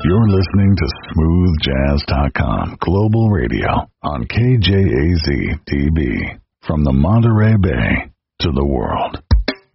You're listening to SmoothJazz.com Global Radio on KJAZ-TV. From the Monterey Bay to the world.